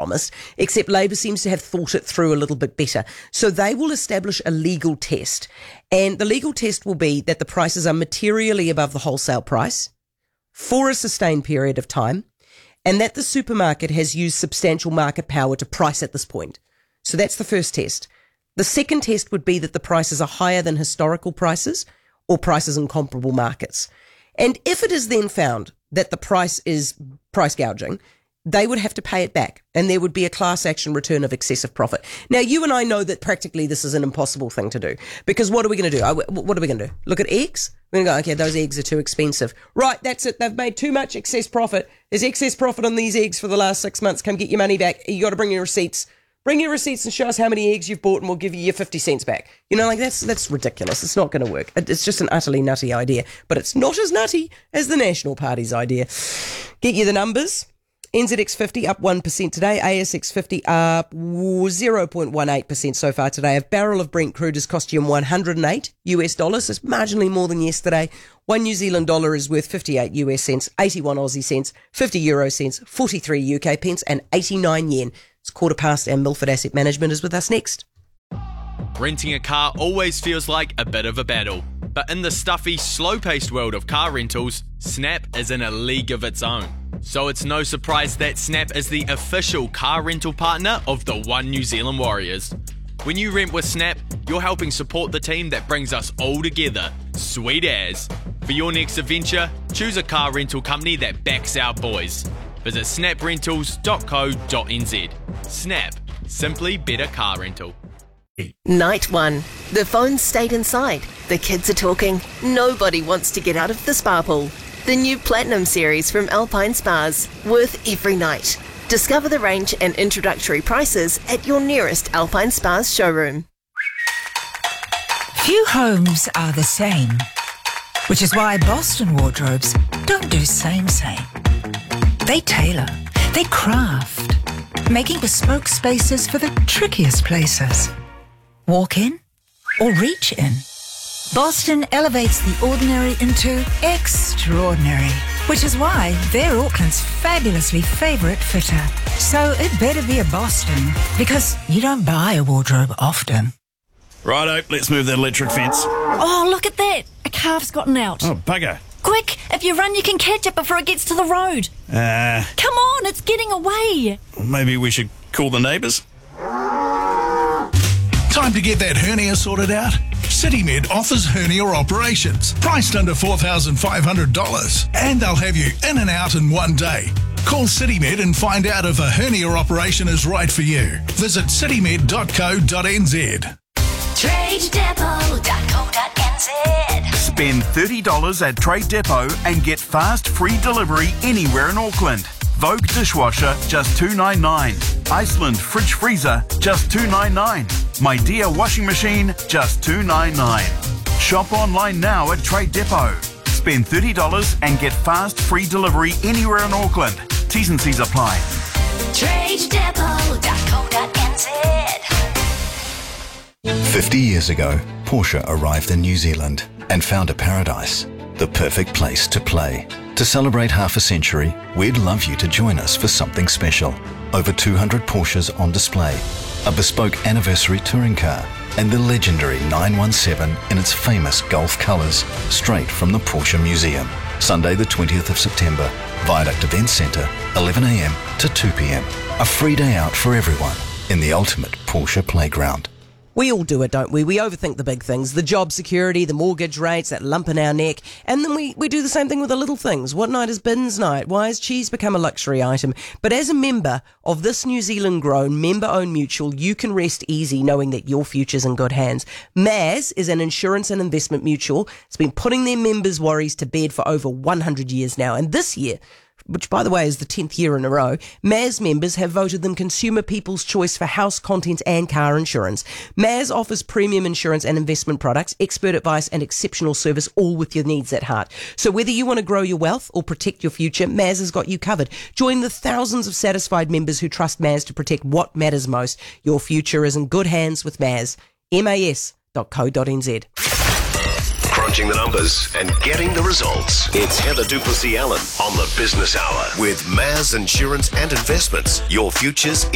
promised, except Labor seems to have thought it through a little bit better. So they will establish a legal test. And the legal test will be that the prices are materially above the wholesale price for a sustained period of time, and that the supermarket has used substantial market power to price at this point. So that's the first test. The second test would be that the prices are higher than historical prices or prices in comparable markets. And if it is then found that the price is price gouging, they would have to pay it back, and there would be a class action return of excessive profit. Now, you and I know that practically this is an impossible thing to do, because what are we going to do? What are we going to do? Look at eggs? We're going to go, okay, those eggs are too expensive. Right, that's it. They've made too much excess profit. There's excess profit on these eggs for the last 6 months. Come get your money back. You got to bring your receipts. Bring your receipts and show us how many eggs you've bought, and we'll give you your 50 cents back. You know, like that's ridiculous. It's not going to work. It's just an utterly nutty idea, but it's not as nutty as the National Party's idea. Get you the numbers. NZX 50 up 1% today. ASX 50 up 0.18% so far today. A barrel of Brent crude has cost you $108 US. It's marginally more than yesterday. 1 New Zealand dollar is worth 58 US cents, 81 Aussie cents, 50 euro cents, 43 UK pence, and 89 yen. It's 1:15, and Milford Asset Management is with us next. Renting a car always feels like a bit of a battle. But in the stuffy, slow-paced world of car rentals, Snap is in a league of its own. So it's no surprise that Snap is the official car rental partner of the One New Zealand Warriors. When you rent with Snap, you're helping support the team that brings us all together. Sweet as. For your next adventure, choose a car rental company that backs our boys. Visit snaprentals.co.nz. Snap. Simply better car rental. Night 1. The phones stayed inside. The kids are talking. Nobody wants to get out of the spa pool. The new Platinum series from Alpine Spas. Worth every night. Discover the range and introductory prices at your nearest Alpine Spas showroom. Few homes are the same, which is why Boston Wardrobes don't do same. They tailor, they craft, making bespoke spaces for the trickiest places. Walk in or reach in. Boston elevates the ordinary into extraordinary, which is why they're Auckland's fabulously favourite fitter. So it better be a Boston, because you don't buy a wardrobe often. Righto, let's move that electric fence. Oh, look at that! A calf's gotten out. Oh, bugger. Quick! If you run, you can catch it before it gets to the road. Come on, it's getting away. Maybe we should call the neighbours? Time to get that hernia sorted out? CityMed offers hernia operations, priced under $4,500, and they'll have you in and out in one day. Call CityMed and find out if a hernia operation is right for you. Visit citymed.co.nz. TradeDepot.co.nz. Spend $30 at Trade Depot and get fast free delivery anywhere in Auckland. Vogue dishwasher, just $2.99. Iceland fridge freezer, just $2.99. My Dear washing machine, just $2.99. Shop online now at Trade Depot. Spend $30 and get fast free delivery anywhere in Auckland. T's and C's apply. TradeDepot.co.nz. 50 years ago, Porsche arrived in New Zealand and found a paradise, the perfect place to play. To celebrate half a century, we'd love you to join us for something special. Over 200 Porsches on display, a bespoke anniversary touring car, and the legendary 917 in its famous Gulf colours, straight from the Porsche Museum. Sunday the 20th of September, Viaduct Events Centre, 11 a.m. to 2 p.m. A free day out for everyone in the ultimate Porsche playground. We all do it, don't we? We overthink the big things, the job security, the mortgage rates, that lump in our neck, and then we do the same thing with the little things. What night is bins night? Why has cheese become a luxury item? But as a member of this New Zealand-grown, member-owned mutual, you can rest easy knowing that your future's in good hands. MAS is an insurance and investment mutual. It's been putting their members' worries to bed for over 100 years now, and this year, which, by the way, is the 10th year in a row, MAS members have voted them Consumer People's Choice for house, contents and car insurance. MAS offers premium insurance and investment products, expert advice and exceptional service, all with your needs at heart. So whether you want to grow your wealth or protect your future, MAS has got you covered. Join the thousands of satisfied members who trust MAS to protect what matters most. Your future is in good hands with MAS. MAS.co.nz. Crunching the numbers and getting the results. It's Heather Duplessis-Allen on the Business Hour with MAS Insurance and Investments. Your future's